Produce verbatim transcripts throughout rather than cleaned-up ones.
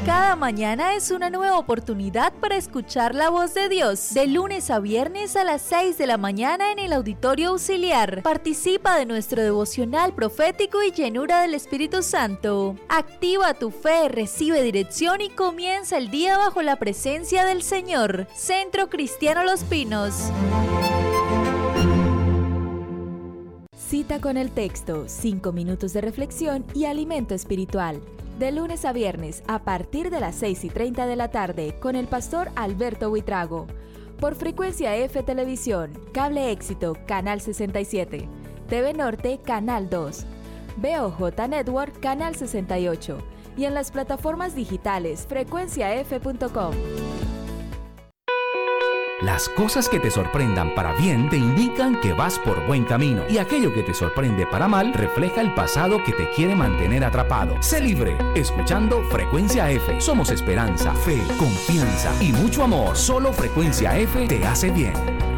Cada mañana es una nueva oportunidad para escuchar la voz de Dios. De lunes a viernes a las seis de la mañana en el Auditorio Auxiliar. Participa de nuestro devocional profético y llenura del Espíritu Santo. Activa tu fe, recibe dirección y comienza el día bajo la presencia del Señor. Centro Cristiano Los Pinos. Cita con el texto, cinco minutos de reflexión y alimento espiritual. De lunes a viernes, a partir de las seis y treinta de la tarde, con el pastor Alberto Buitrago. Por Frecuencia F Televisión, Cable Éxito, Canal sesenta y siete. T V Norte, Canal dos. B O J Network, Canal sesenta y ocho. Y en las plataformas digitales, frecuencia f punto com. Las cosas que te sorprendan para bien te indican que vas por buen camino, y aquello que te sorprende para mal refleja el pasado que te quiere mantener atrapado. Sé libre, escuchando Frecuencia F. Somos esperanza, fe, confianza y mucho amor. Solo Frecuencia F te hace bien.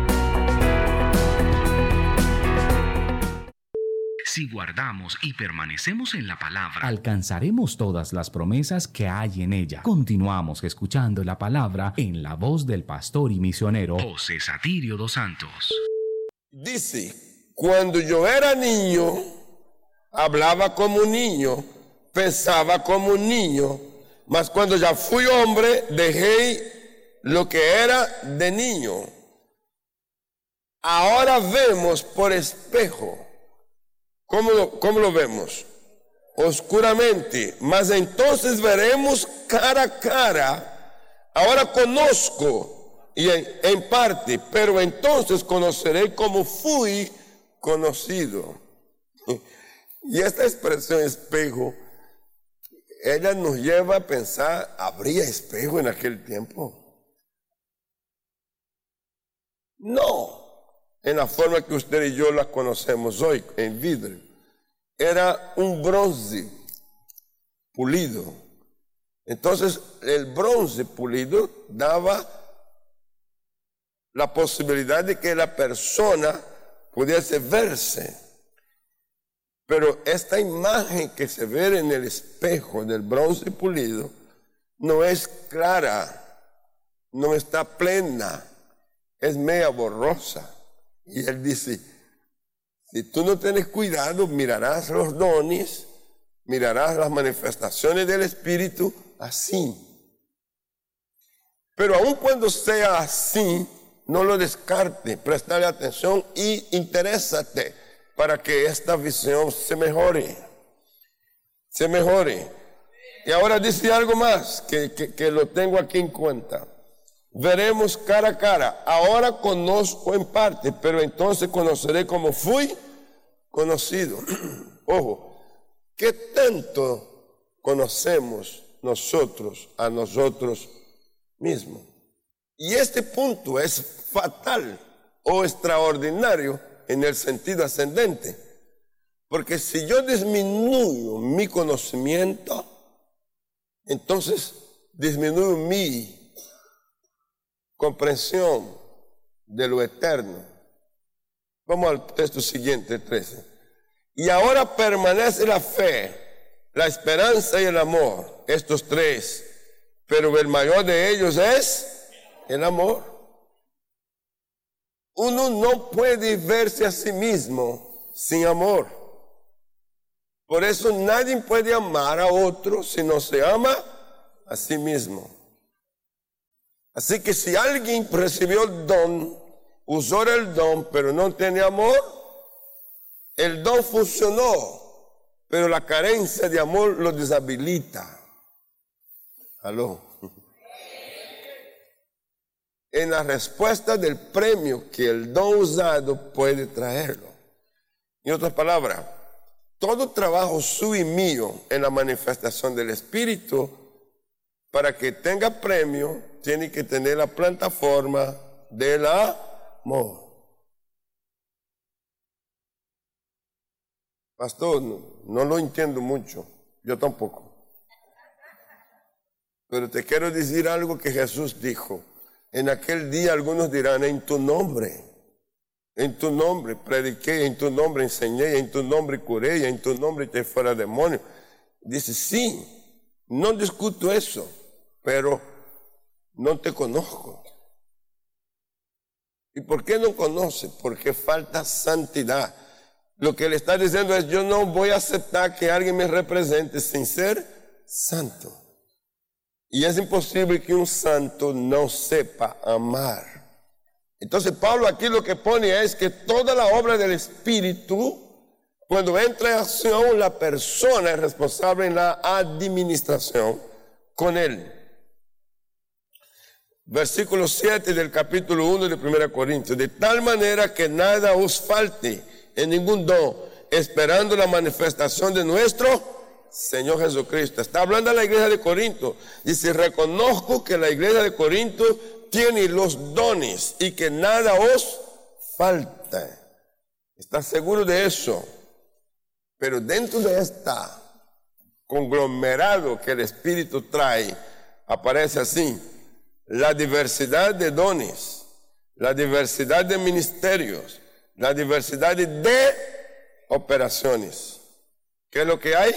Si guardamos y permanecemos en la palabra, alcanzaremos todas las promesas que hay en ella. Continuamos escuchando la palabra en la voz del pastor y misionero José Satirio dos Santos. Dice, cuando yo era niño, hablaba como un niño, pensaba como un niño, mas cuando ya fui hombre, dejé lo que era de niño. Ahora vemos por espejo. ¿Cómo lo, cómo lo vemos? Oscuramente, mas entonces veremos cara a cara. Ahora conozco y en, en parte, pero entonces conoceré como fui conocido. Y esta expresión espejo, ella nos lleva a pensar, ¿habría espejo en aquel tiempo? No. En la forma que usted y yo la conocemos hoy, en vidrio. Era un bronce pulido. Entonces, el bronce pulido daba la posibilidad de que la persona pudiese verse. Pero esta imagen que se ve en el espejo del bronce pulido no es clara, no está plena, es media borrosa. Y él dice, si tú no tienes cuidado, mirarás los dones, mirarás las manifestaciones del Espíritu así. Pero aun cuando sea así, no lo descarte, préstale atención y interésate para que esta visión se mejore, se mejore. Y ahora dice algo más, que, que, que lo tengo aquí en cuenta. Veremos cara a cara. Ahora conozco en parte, pero entonces conoceré como fui conocido. Ojo, ¿qué tanto conocemos nosotros a nosotros mismos? Y este punto es fatal o extraordinario en el sentido ascendente. Porque si yo disminuyo mi conocimiento, entonces disminuyo mi comprensión de lo eterno. Vamos al texto siguiente, trece. Y ahora permanece la fe, la esperanza y el amor, estos tres, pero el mayor de ellos es el amor. Uno no puede verse a sí mismo sin amor. Por eso nadie puede amar a otro si no se ama a sí mismo. Así que si alguien recibió el don, usó el don, pero no tiene amor, el don funcionó, pero la carencia de amor lo deshabilita. ¿Aló? En la respuesta del premio que el don usado puede traerlo. En otras palabras, todo trabajo suyo y mío en la manifestación del Espíritu, para que tenga premio, tiene que tener la plataforma del amor. Pastor, no, no lo entiendo mucho, yo tampoco. Pero te quiero decir algo que Jesús dijo. En aquel día algunos dirán, en tu nombre, en tu nombre prediqué, en tu nombre enseñé, en tu nombre curé, en tu nombre eché fuera demonios. Dice, sí, No discuto eso, pero no te conozco. ¿Y por qué no conoce? Porque falta santidad. Lo que le está diciendo es, yo no voy a aceptar que alguien me represente sin ser santo. Y es imposible que un santo no sepa amar. Entonces Pablo aquí lo que pone es que toda la obra del Espíritu, cuando entra en acción, la persona es responsable en la administración con él. Versículo siete del capítulo uno de primera Corintios. De tal manera que nada os falte en ningún don, esperando la manifestación de nuestro Señor Jesucristo. Está hablando a la iglesia de Corinto. Dice, reconozco que la iglesia de Corinto tiene los dones y que nada os falta. ¿Estás seguro de eso? Pero dentro de esta conglomerado que el Espíritu trae, aparece así: la diversidad de dones, la diversidad de ministerios, la diversidad de operaciones. ¿Qué es lo que hay?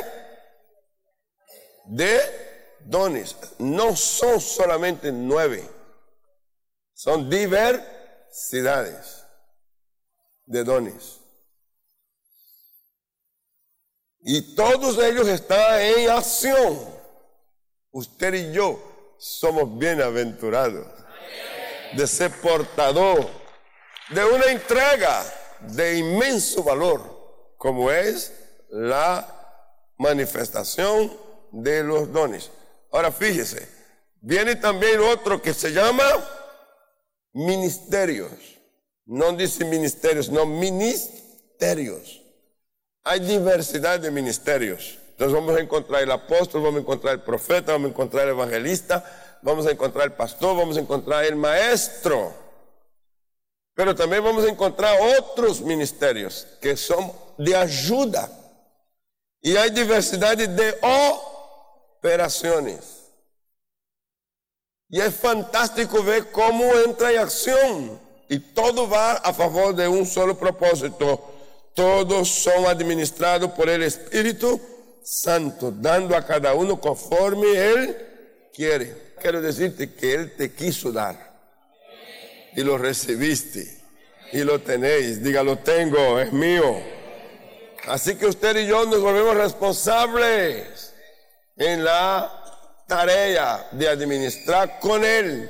De dones. No son solamente nueve, son diversidades de dones. Y todos ellos están en acción. Usted y yo somos bienaventurados de ser portador de una entrega de inmenso valor, como es la manifestación de los dones. Ahora fíjese, viene también otro que se llama ministerios. No dice ministerios, no, ministerios. Hay diversidad de ministerios. Entonces vamos a encontrar el apóstol, vamos a encontrar el profeta, vamos a encontrar el evangelista, vamos a encontrar el pastor, vamos a encontrar el maestro. Pero también vamos a encontrar otros ministerios que son de ayuda. Y hay diversidad de operaciones. Y es fantástico ver cómo entra en acción. Y todo va a favor de un solo propósito. Todos son administrados por el Espíritu Santo, dando a cada uno conforme Él quiere. Quiero decirte que Él te quiso dar. Y lo recibiste. Y lo tenéis. Diga, lo tengo, es mío. Así que usted y yo nos volvemos responsables en la tarea de administrar con Él.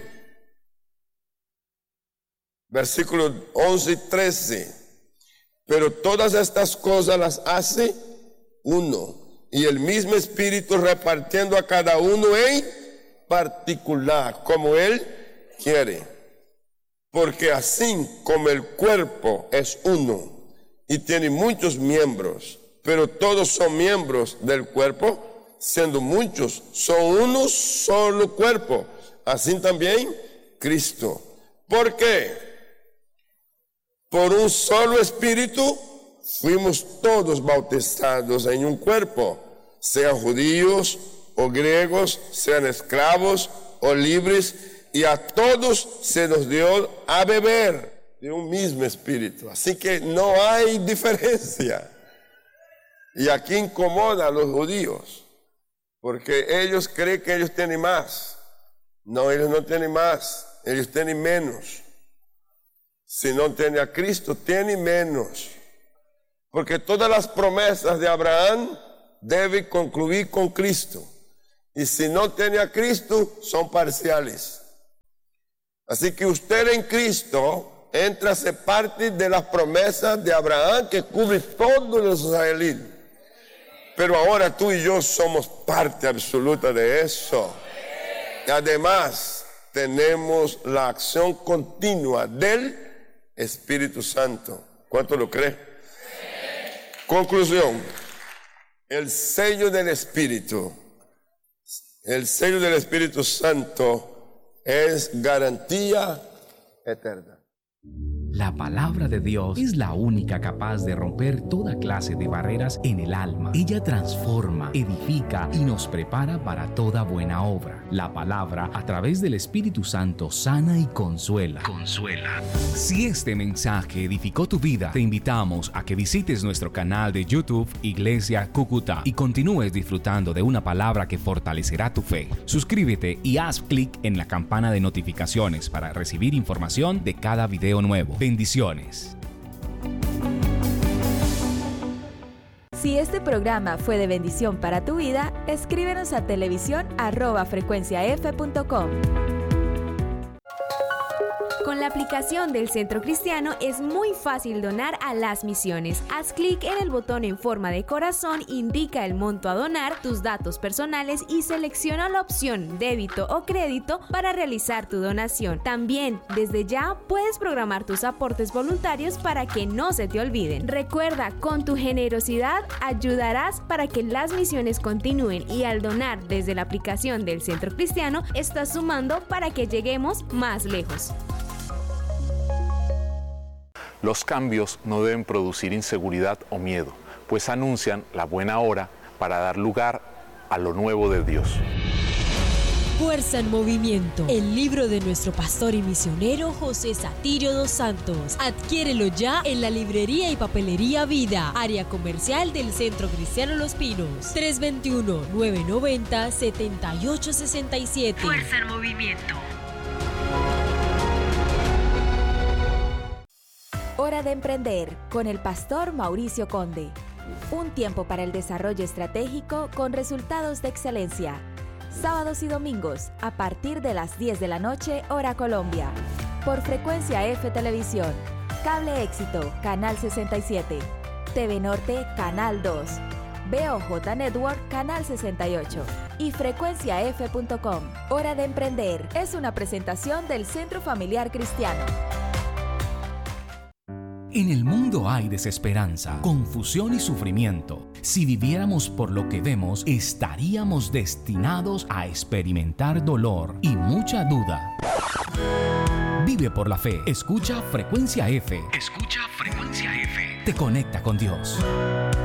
Versículos once y trece. Pero todas estas cosas las hace uno, y el mismo Espíritu repartiendo a cada uno en particular, como Él quiere. Porque así como el cuerpo es uno y tiene muchos miembros, pero todos son miembros del cuerpo, siendo muchos, son uno solo cuerpo. Así también Cristo. ¿Por qué? Por un solo Espíritu fuimos todos bautizados en un cuerpo, sean judíos o griegos, sean esclavos o libres, y a todos se nos dio a beber de un mismo Espíritu. Así que no hay diferencia. Y aquí incomoda a los judíos, porque ellos creen que ellos tienen más. No, ellos no tienen más, ellos tienen menos. Si no tiene a Cristo, tiene menos. Porque todas las promesas de Abraham deben concluir con Cristo. Y si no tiene a Cristo, son parciales. Así que usted en Cristo entra a ser parte de las promesas de Abraham que cubre todos los israelitas. Pero ahora tú y yo somos parte absoluta de eso. Y además tenemos la acción continua del Espíritu Santo. ¿Cuánto lo cree? Sí. Conclusión. El sello del Espíritu, el sello del Espíritu Santo es garantía eterna. La palabra de Dios es la única capaz de romper toda clase de barreras en el alma. Ella transforma, edifica y nos prepara para toda buena obra. La palabra, a través del Espíritu Santo, sana y consuela. Consuela. Si este mensaje edificó tu vida, te invitamos a que visites nuestro canal de YouTube Iglesia Cúcuta y continúes disfrutando de una palabra que fortalecerá tu fe. Suscríbete y haz clic en la campana de notificaciones para recibir información de cada video nuevo. Bendiciones. Si este programa fue de bendición para tu vida, escríbenos a televisión arroba frecuencia f punto com. Con la aplicación del Centro Cristiano es muy fácil donar a las misiones. Haz clic en el botón en forma de corazón, indica el monto a donar, tus datos personales y selecciona la opción débito o crédito para realizar tu donación. También, desde ya, puedes programar tus aportes voluntarios para que no se te olviden. Recuerda, con tu generosidad ayudarás para que las misiones continúen y al donar desde la aplicación del Centro Cristiano, estás sumando para que lleguemos más lejos. Los cambios no deben producir inseguridad o miedo, pues anuncian la buena hora para dar lugar a lo nuevo de Dios. Fuerza en Movimiento, el libro de nuestro pastor y misionero José Satirio dos Santos. Adquiérelo ya en la librería y papelería Vida, área comercial del Centro Cristiano Los Pinos. tres dos uno, nueve nueve cero, siete ocho seis siete. Fuerza en Movimiento. Hora de emprender con el pastor Mauricio Conde. Un tiempo para el desarrollo estratégico con resultados de excelencia. Sábados y domingos a partir de las diez de la noche, hora Colombia. Por Frecuencia F Televisión, Cable Éxito, Canal sesenta y siete, T V Norte, Canal dos, B O J Network, Canal sesenta y ocho y frecuencia f punto com. Hora de emprender es una presentación del Centro Familiar Cristiano. En el mundo hay desesperanza, confusión y sufrimiento. Si viviéramos por lo que vemos, estaríamos destinados a experimentar dolor y mucha duda. Vive por la fe. Escucha Frecuencia F. Escucha Frecuencia F. Te conecta con Dios.